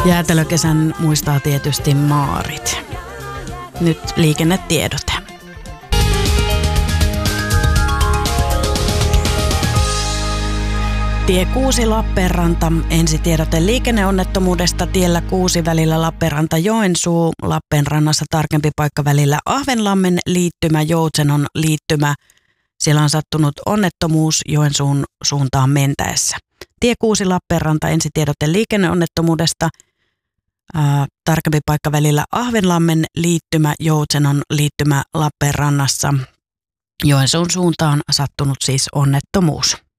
Jäätelökesän muistaa tietysti Maarit. Nyt liikennetiedote. Tie 6 Lappeenranta. Ensitiedote liikenneonnettomuudesta tiellä 6 välillä Lappeenranta-Joensuu. Lappeenrannassa tarkempi paikka välillä Ahvenlammen liittymä, Joutsenon liittymä. Siellä on sattunut onnettomuus Joensuun suuntaan mentäessä. Tie 6 Lappeenranta. Ensitiedote liikenneonnettomuudesta. Tarkempi paikka välillä Ahvenlammen liittymä, Joutsenon liittymä Lappeenrannassa. Joensuun suuntaan sattunut siis onnettomuus.